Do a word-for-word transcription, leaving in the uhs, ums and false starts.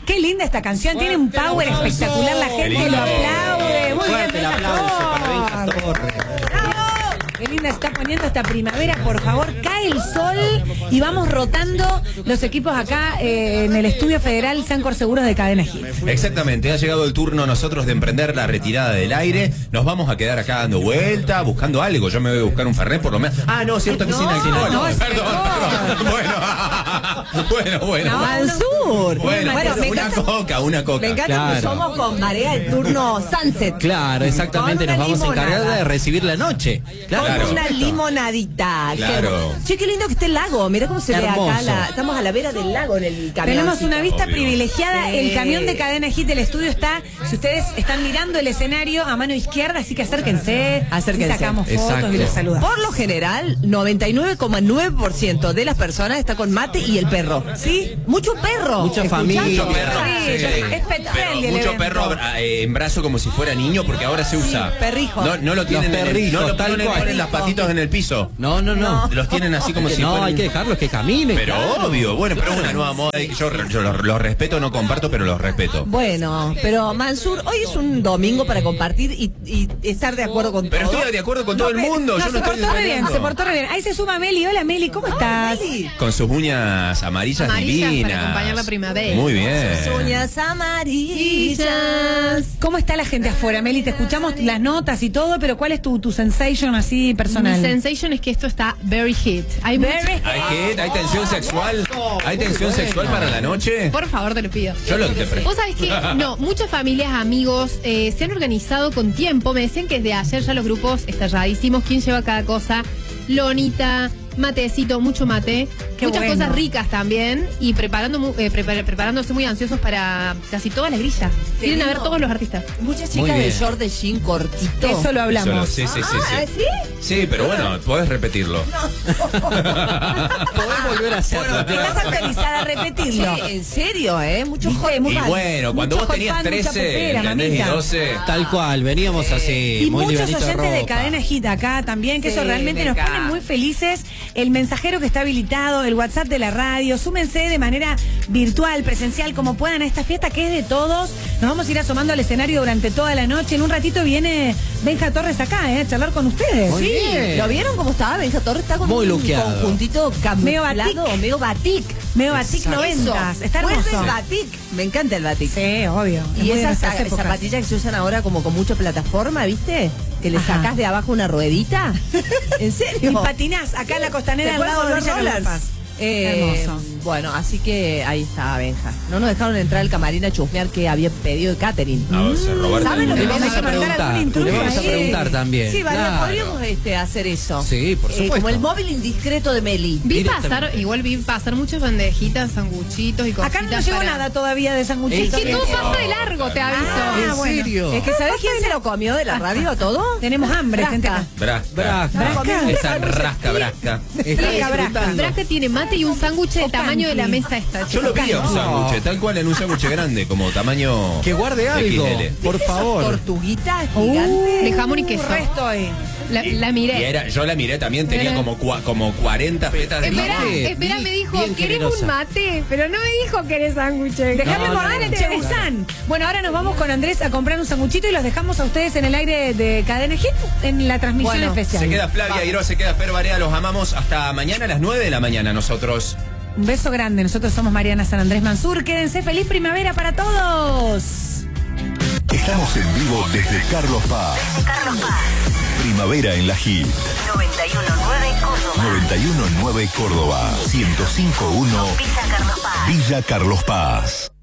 Qué linda esta canción, tiene un power espectacular, la gente lo aplaude. Muy bien, Fuerte el aplauso para Benja Torres. Qué linda está poniendo esta primavera, por favor. Cae el sol y vamos rotando los equipos acá eh, en el Estudio Federal Sancor Seguros de Cadena Hit. Exactamente, ha llegado el turno nosotros de emprender la retirada del aire. Nos vamos a quedar acá dando vuelta, buscando algo. Yo me voy a buscar un fernet por lo menos. Ah, no, cierto que no, sin alcohol. no, perdón, perdón. Bueno, bueno, bueno. No, Mansur. Bueno, Bueno, me una encanta- coca, una coca. Me encanta Claro. que somos con Marea el turno Sunset. Claro, exactamente, Con nos una vamos a encargar limonada. de recibir la noche. Claro. Con Claro. una limonadita. Claro. Qué, che, qué lindo que esté el lago. Mirá cómo se Hermoso. ve acá. La, estamos a la vera del lago en el camión. Tenemos una vista Obvio. privilegiada. Sí. El camión de Cadena Hit del estudio está, si ustedes están mirando el escenario, a mano izquierda, así que acérquense. Acérquense. Y sacamos fotos Exacto. y los saludamos. Por lo general, noventa y nueve coma nueve por ciento de las personas está con mate y el perro. ¿Sí? Mucho perro. Mucha Escuchando. familia. Mucho perro. Sí, Sí. es pet Pero friendly el mucho evento. perro abra- eh, en brazo como si fuera niño, porque ahora se usa. perrijo. No, no lo tienen Los en el, perrijos, no lo tal ponen, cual. ponen las patitas en el piso. No, no, no. Los tienen así como si No, fueran. hay que dejarlos que caminen. Pero claro. obvio, bueno, pero es una nueva moda y yo, yo los, los respeto, no comparto, pero los respeto. Bueno, pero Mansur, hoy es un domingo para compartir y, y estar de acuerdo con Pero todo. estoy de acuerdo con todo el mundo. No, yo se no estoy portó re bien, defendiendo. se portó re bien. Ahí se suma Meli. Hola Meli, ¿cómo estás? Meli. Con sus uñas amarillas, Amarillas divinas. para acompañar la primavera. Muy bien. Uñas amarillas. ¿Cómo está la gente afuera, Meli? Te escuchamos las notas y todo, pero ¿cuál es tu, tu sensation así personal? Mi sensation es que esto está very hit. Hay mucha- Very ¿Hay qué? ¿Hay tensión sexual? ¿Hay tensión sexual para la noche? Por favor, te lo pido. Yo lo que te Vos sabés que, no, muchas familias, amigos, eh, se han organizado con tiempo. Me decían que desde ayer ya los grupos estalladísimos, quién lleva cada cosa. Lonita, matecito, mucho mate. Qué muchas bueno. cosas ricas también. Y preparando, mu- eh, prepar- preparándose muy ansiosos para casi todas las grillas. Vienen a ver todos los artistas. Muchas Muy chicas de bien. short de jean cortito. Eso lo hablamos. Solo- sí, sí, sí, Ah, sí. ¿sí? Sí, pero bueno, podés repetirlo. Podés volver a hacerlo. ¿Estás autorizada a repetirlo? Che, en serio, ¿eh? Mucho ¿Viste? hot Muy Y pan. bueno, cuando Mucho vos hot tenías pan, mucha trece, pupera, ¿entendés? Y mamita. doce. Tal cual, veníamos así, Y muy muchos livianito de oyentes de, ropa. Cadena Hit acá también, que Sí, eso realmente me nos pone encanta. muy felices. El mensajero que está habilitado, el WhatsApp de la radio, súmense de manera virtual, presencial, como puedan a esta fiesta que es de todos. Nos vamos a ir asomando al escenario durante toda la noche. En un ratito viene Benja Torres acá, ¿eh? A charlar con ustedes. Muy Sí. bien. ¿Lo vieron cómo estaba? Benja Torres está con Muy un luqueado. conjuntito Medio camuflado, batik. medio batik. Medio batik Exacto. noventas. Está Vuelve hermoso. el batik. Me encanta el batik. Sí, obvio. Es Y muy de esas nuestras za- épocas. zapatillas que se usan ahora como con mucha plataforma, ¿viste? Que le Ajá. sacás de abajo una ruedita. ¿En serio? Y patinás acá en la costanera ¿Te al lado de puedes Villa volver Carlos rollers? Paz. Eh, Hermoso. Bueno, así que ahí está Benja. No nos dejaron entrar al camarín a chusmear que había pedido de catering. A ver, se robarte ¿Saben lo el- que Le vamos Hay que a mandar preguntar, algún intruso le vamos a ahí. preguntar también. Sí, vale, Claro. podríamos este, hacer eso. Sí, por Eh, supuesto. como el móvil indiscreto de Meli. Vi Directamente. pasar, igual vi pasar muchas bandejitas, sanguchitos y cositas. Acá no nos llegó para- nada todavía de sanguchitos. Es que todo pasa de largo, te aviso. Ah, ¿En bueno. serio? Es que ¿sabés ¿Sabes quién se lo comió de la radio todo? Tenemos hambre, Brasca. gente. Brasca. Brasca. Brasca. Esa rasca, brasca. Está Brasca, brasca. disfrutando. Braca tiene mate y un sándwich de tamaño de la mesa esta. Yo lo vi a un No. sándwich, tal cual en un sándwich grande, como tamaño. Que guarde algo, X L. por ¿Viste esas favor. tortuguitas Uh, gigantes? De jamón y queso. re estoy. La, la Y miré. era, yo la miré también, tenía Mirá. como, cua- como cuarenta fetas de Espera, jamón. Bien, espera, me bien dijo, ¿querés generosa. un mate? Pero no me dijo que eres sándwich. Déjame No, morder no, el no. chebuzán. Bueno, ahora nos vamos con Andrés a comprar un sanguchito y los dejamos a ustedes en el aire de Cadena Hit en la transmisión Bueno, especial. Se queda Flavia Iró, se queda Fer Barea, los amamos hasta mañana a las nueve de la mañana nosotros. Un beso grande. Nosotros somos Mariana San Andrés Mansur. Quédense. Feliz primavera para todos. Estamos en vivo desde Carlos Paz. Carlos Paz, Primavera en la Hit. noventa y uno punto nueve Córdoba. noventa y uno punto nueve Córdoba. ciento cinco punto uno Villa Carlos Paz. Villa Carlos Paz.